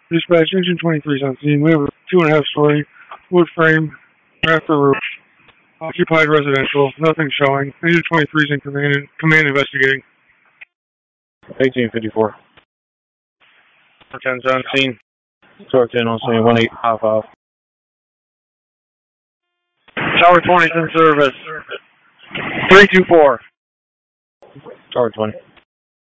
Dispatch, engine 23 is on scene. We have a 2.5-story wood frame rafter roof. Occupied residential. Nothing showing. Engine 23 is in command investigating. 1854. 10's on scene. 10 on scene, 1855. Tower 20's in service. 324. Tower 20.